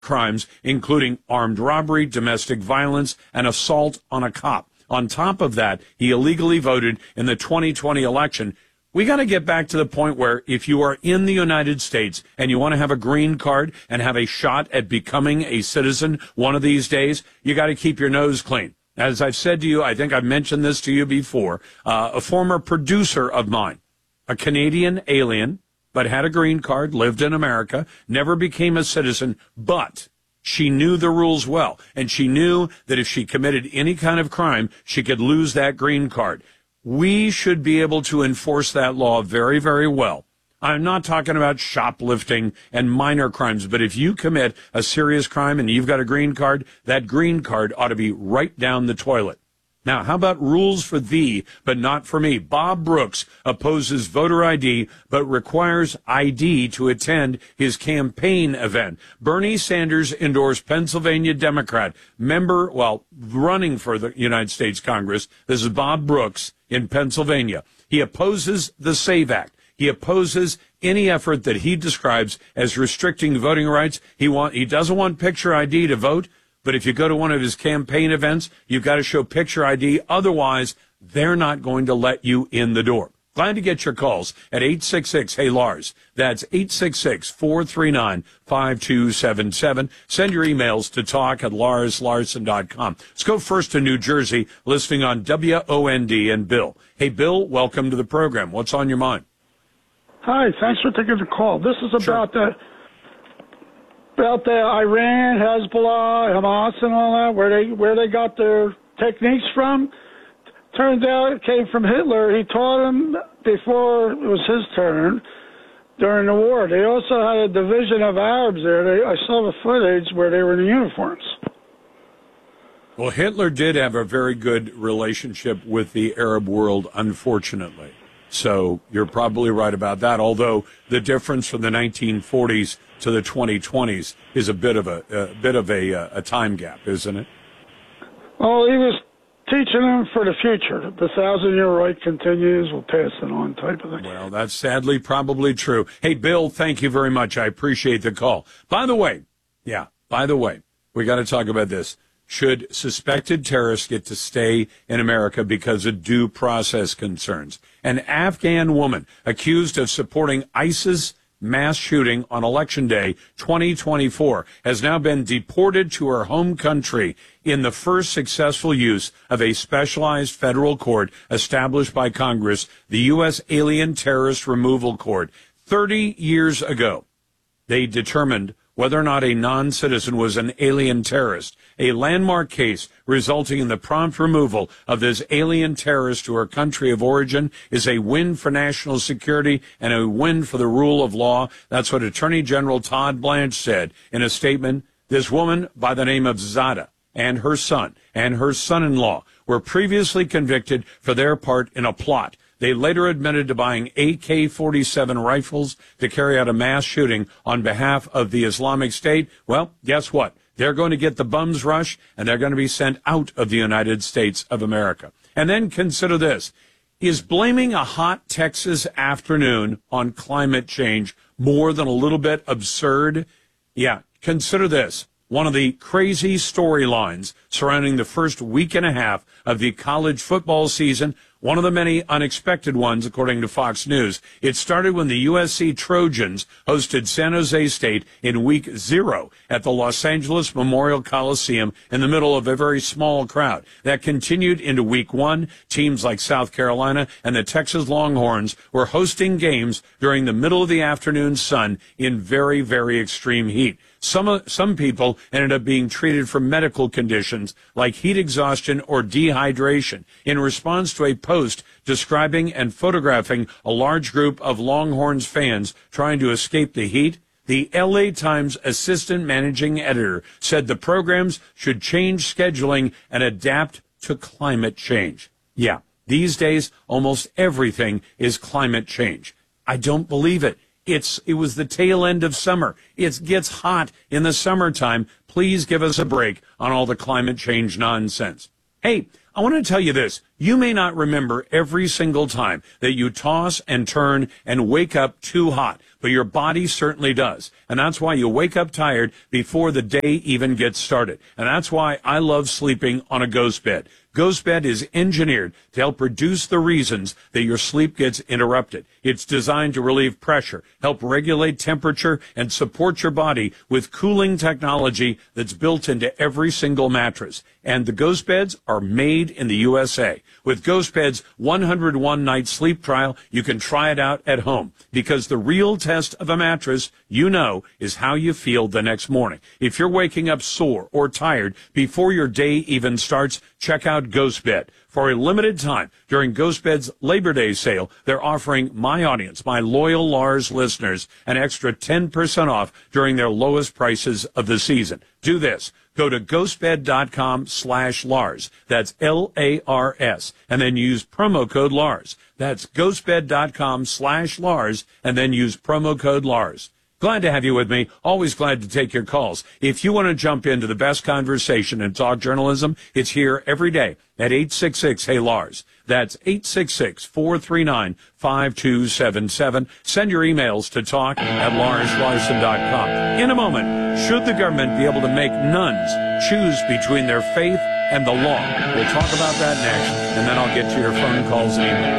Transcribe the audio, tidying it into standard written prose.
crimes, including armed robbery, domestic violence, and assault on a cop. On top of that, he illegally voted in the 2020 election. We got to get back to the point where if you are in the United States and you want to have a green card and have a shot at becoming a citizen one of these days, you got to keep your nose clean. As I've said to you, I think I've mentioned this to you before, a former producer of mine, a Canadian alien, but had a green card, lived in America, never became a citizen, but she knew the rules well, and she knew that if she committed any kind of crime, she could lose that green card. We should be able to enforce that law very, very well. I'm not talking about shoplifting and minor crimes, but if you commit a serious crime and you've got a green card, that green card ought to be right down the toilet. Now, how about rules for thee, but not for me? Bob Brooks opposes voter ID, but requires ID to attend his campaign event. Bernie Sanders endorsed Pennsylvania Democrat running for the United States Congress. This is Bob Brooks in Pennsylvania. He opposes the SAVE Act. He opposes any effort that he describes as restricting voting rights. He doesn't want picture ID to vote. But if you go to one of his campaign events, you've got to show picture ID. Otherwise, they're not going to let you in the door. Glad to get your calls at 866-HEY-LARS. That's 866-439-5277. Send your emails to talk@larslarson.com. Let's go first to New Jersey, listening on WOND and Bill. Hey, Bill, welcome to the program. What's on your mind? Hi, thanks for taking the call. This is about the Iran, Hezbollah, Hamas, and all that, where they got their techniques from. Turns out it came from Hitler. He taught them before it was his turn during the war. They also had a division of Arabs there. I saw the footage where they were in the uniforms. Well, Hitler did have a very good relationship with the Arab world, unfortunately. So you're probably right about that, although the difference from the 1940s to the 2020s is a bit of a time gap, isn't it? Well, he was teaching them for the future. The 1,000-year right continues, we'll pass it on type of thing. Well, that's sadly probably true. Hey, Bill, thank you very much. I appreciate the call. By the way, we got to talk about this. Should suspected terrorists get to stay in America because of due process concerns? An Afghan woman accused of supporting ISIS mass shooting on Election Day 2024 has now been deported to her home country in the first successful use of a specialized federal court established by Congress, the U.S. Alien Terrorist Removal Court. 30 years ago, they determined whether or not a non-citizen was an alien terrorist. A landmark case resulting in the prompt removal of this alien terrorist to her country of origin is a win for national security and a win for the rule of law. That's what Attorney General Todd Blanche said in a statement. This woman by the name of Zada and her son and her son-in-law were previously convicted for their part in a plot. They later admitted to buying AK-47 rifles to carry out a mass shooting on behalf of the Islamic State. Well, guess what? They're going to get the bum's rush, and they're going to be sent out of the United States of America. And then consider this. Is blaming a hot Texas afternoon on climate change more than a little bit absurd? Yeah, consider this. One of the crazy storylines surrounding the first week and a half of the college football season, one of the many unexpected ones, according to Fox News. It started when the USC Trojans hosted San Jose State in week 0 at the Los Angeles Memorial Coliseum in the middle of a very small crowd. That continued into week 1. Teams like South Carolina and the Texas Longhorns were hosting games during the middle of the afternoon sun in very, very extreme heat. Some people ended up being treated for medical conditions like heat exhaustion or dehydration in response to a post describing and photographing a large group of Longhorns fans trying to escape the heat. The LA Times assistant managing editor said the programs should change scheduling and adapt to climate change. Yeah, these days, almost everything is climate change. I don't believe it. It was the tail end of summer. It gets hot in the summertime. Please give us a break on all the climate change nonsense. Hey, I want to tell you this. You may not remember every single time that you toss and turn and wake up too hot, but your body certainly does. And that's why you wake up tired before the day even gets started. And that's why I love sleeping on a ghost bed. Ghost Bed is engineered to help reduce the reasons that your sleep gets interrupted. It's designed to relieve pressure, help regulate temperature, and support your body with cooling technology that's built into every single mattress. And the Ghost Beds are made in the USA. With Ghost Bed's 101-night sleep trial, you can try it out at home, because the real test of a mattress, you know, is how you feel the next morning. If you're waking up sore or tired before your day even starts, check out Ghost Bed. For a limited time, during Ghost Bed's Labor Day sale, they're offering my audience, my loyal Lars listeners, an extra 10% off during their lowest prices of the season. Do this. Go to ghostbed.com/Lars. That's Lars. And then use promo code Lars. That's ghostbed.com/Lars. And then use promo code Lars. Glad to have you with me. Always glad to take your calls. If you want to jump into the best conversation in talk journalism, it's here every day at 866-HEY-LARS. That's 866-439-5277. Send your emails to talk@LarsLarson.com. In a moment, should the government be able to make nuns choose between their faith and the law? We'll talk about that next, and then I'll get to your phone calls and emails.